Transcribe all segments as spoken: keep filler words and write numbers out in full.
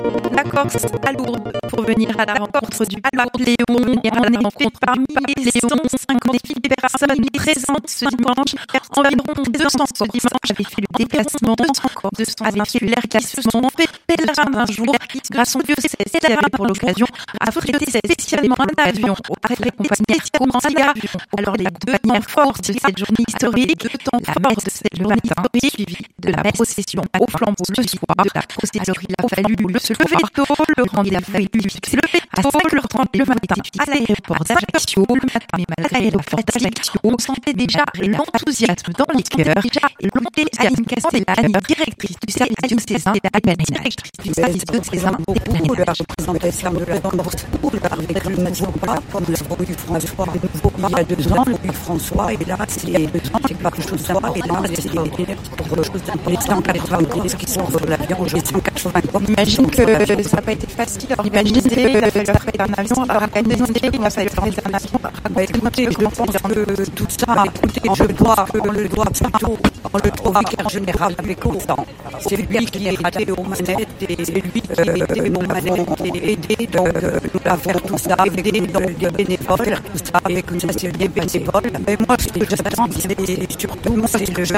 La Corse à Lourdes pour venir à la rencontre du pape Léon. Et à la rencontre parmi les cent cinquante-huit personnes présentes ce dimanche. Environ deux cents ce dimanche avaient fait le déplacement encore de cent insulaires qui se sont fait pèlerins d'un jour grâce au diocèse qui avait pour l'occasion affrété spécialement un avion avec les compagnies Comancia. Alors les deux dernières forces de cette journée historique, deux temps forts de cette journée historique, suivi de la procession au flambeau le soir de la procession. Alors il a fallu le se lever tôt, le grand il a fallu se lever à cinq heures trente le matin à l'aéroport d'Ajaccio, le matin même à l'aéroport d'Ajaccio, on sentait déjà l'enthousiasme dans les cœurs et l'onté Aline Castellane, directrice du service diocésain de pèlerinage, du service diocésain de pèlerinage. La représentation de la Corse avec le nouveau pape, comme l'avons eu François il y a deux ans, le François, et là c'est deux ans, c'est quelque chose d'important, et là c'est les cent quatre-vingt-quinze qui sont sur l'avion, j'ai cent quatre-vingt-quinze. J'imagine que ça n'a pas été facile d'organiser un avion, organiser une réservation. Écoutez, je pense que tout ça, écoutez, je dois, on le doit plutôt, on le doit au vicaire général avec Constant. C'est lui qui est allé aux manettes et c'est lui qui était aux manettes et aidé, donc nous l'avons tout ça, aidé donc des bénévoles, tout ça avec une société des bénévoles. Mais moi, ce que j'attends, c'est surtout, c'est le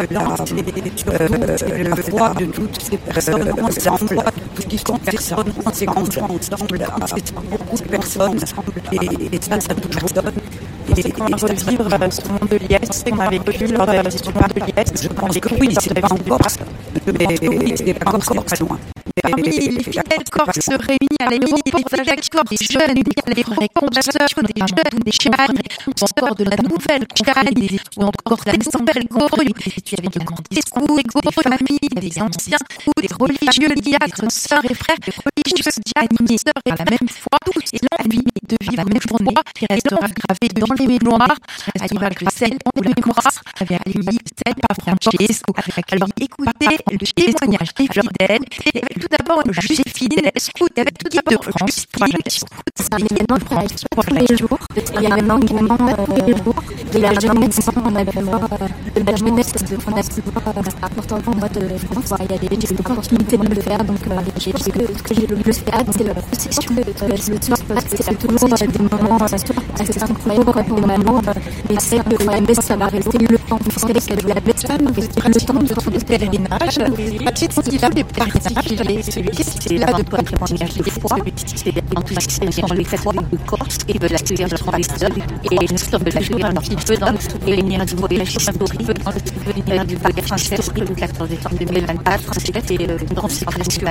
la foi de toutes ces personnes ensemble, toutes qui sont personnes, ces enfants ensemble, c'est beaucoup de personnes ensemble, et ça, ça touche donne. Et comment revivre ce monde de Liesse qu'on a vécu lors de la gestion de Liesse? Je pense que oui, c'est pas encore, mais c'est pas encore très loin. Parmi les fidèles corses réunis à l'aéroport d'Ajaccio, des jeunes, des frères consoeurs, des jeunes, des chevaliers, ou encore de la nouvelle Caille, ou encore de la nouvelle Gorie, tu avais également des scouts, des Gories, familles, des anciens, ou des religieux diacres, sœurs et frères, des religieux animés, sœurs et à la même fois, et l'envie de vivre la même journée qui restera gravée dans les mémoires, à l'image de celle où le Corse avait allumé celle par Francesco. Alors écoutez le témoignage des fidèles, et avec tout d'abord Joséphine, scout avec tout type de France, c'est un événement pour tous les jours. Il y a un engouement tous les jours de la jeunesse. On a pu voir de la jeunesse de France. C'est important pour moi de voir. Il y a des j'ai eu l'opportunité de le faire, donc j'ai ce que j'ai le mieux faire, c'est la procession. Le soir, c'est toujours des moments assez incroyables pour maman. Mais c'est que la messe, ça va rester le temps de faire la messe, le temps de pèlerinage. Patrick, il a des pèlerinages, celui-ci, c'est là de quoi témoignage des fois, celui-ci, c'est l'enthousiasme dans les catholiques de Corse qui veulent accueillir leur ambassadeur et nous sommes de l'accueillir un petit peu dans le souvenir du voyage historique, dans le souvenir du voyage Francesco le quatorze décembre deux mille vingt-quatre, c'était une consécration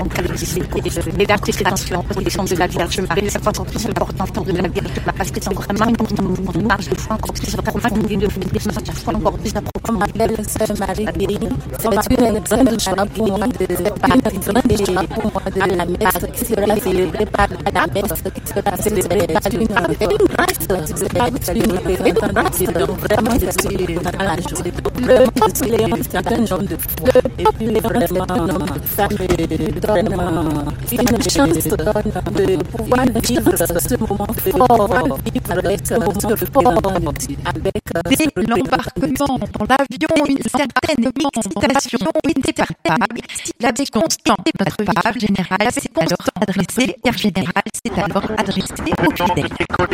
et la consécration de la Vierge Marie, c'est encore plus important de la Vierge Marie, parce que c'est vraiment une marge de foi encore plus importante de foi encore plus importante. Belle sœur Marie, c'est une bonne joie pour moi de participer pour moi de la messe qui sera célébrée par la messe qui sera célébrée par une grâce, c'est pas une grâce, donc vraiment c'est dans la journée. Le peuple est un certain genre de foi, et puis vraiment ça me donne une chance de pouvoir vivre ce moment fort, vivre avec ce moment fort, avec dès l'embarquement dans l'avion, une certaine excitation était palpable. L'abbé Constant, notre pape général, s'est alors adressé, Père général, s'est alors adressé aux fidèles.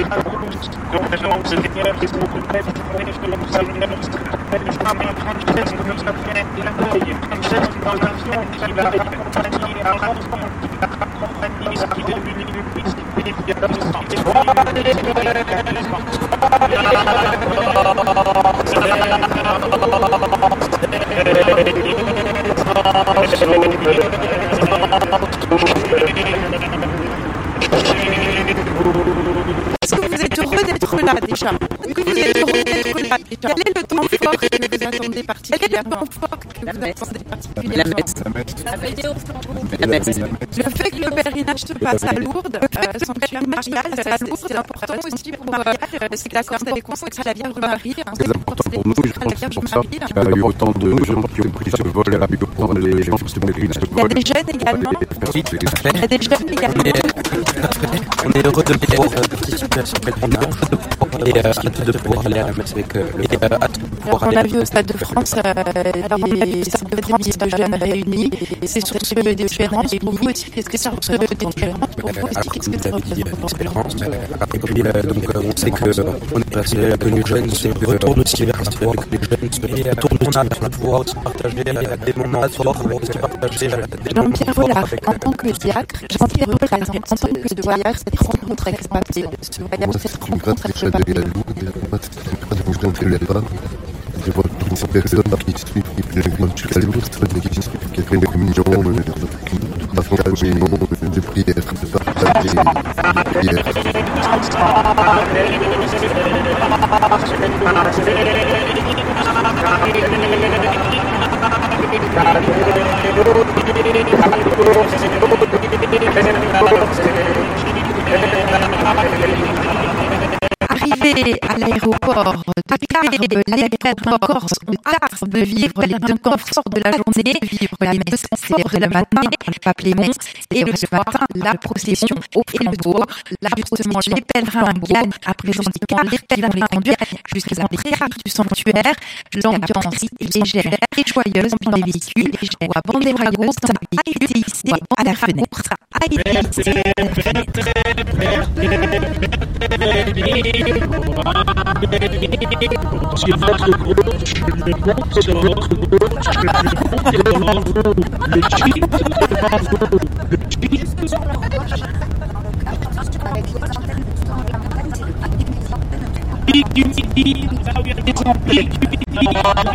Est-ce que vous êtes heureux d'être là déjà? Est-ce que vous êtes heureux d'être là déjà? Quel est le temps fort que vous attendez particulièrement? Que vous attendez particulièrement? La messe. La messe. Le fait que le pèlerinage se passe à Lourdes, euh, sanctuaire marial, à Lourdes, c'est important aussi pour euh, c'est que la Corse avait consacré à la Vierge Marie. Hein, c'est important pour nous, je pense que c'est pour ça qu'il y a eu autant de gens qui ont pris ce vol à pour les gens qui se pèlerinent ce vol. Il y a des jeunes également. Oui, il y a des jeunes également. On est heureux de voir cette situation, on est heureux de et euh, de pouvoir aller à la messe avec euh, le et, euh, Alors, on a vu au Stade de France euh, des sortes de France de jeunes réunis. C'est sur ce des différences pour vous aussi. Qu'est-ce que c'est sur ce des différences pour vous aussi? Qu'est-ce que c'est différence? Et puis euh, donc euh, on sait que euh, on est passé à les jeunes, c'est le retour aussi vers avec les jeunes et retour on a pour pouvoir aussi partager des moments forts, aussi partager Jean-Pierre Vollard, en tant que diacre, Jean-Pierre Vollard, en tant que doyen, cette rencontre avec Papier, ce voyage, cette rencontre avec Papier. Je vois toutes ces personnes qui suivent, qui pèlerinent jusqu'à l'autre, qui font des communions, de partager des prières, de partager des Arrivé à l'aéroport de Tarbes, les cadres corses ont hâte de vivre les inconforts de la journée, vivre les messes célèbres le matin, le pape Léon, et le matin, la procession au flambeau, là justement les pèlerins gagnent à présent les pèlerins les conduire jusqu'à la terrasse du sanctuaire. L'ambiance est légère et joyeuse dans les véhicules, et à Bandeiragos a été hissé à la fenêtre, a été hissé à la fenêtre. Si votre gauche, le compte sur votre gauche, devant vous, le cheat devant vous, le cheat sur leur gauche. Pique du midi, là où il y a des emplis du midi.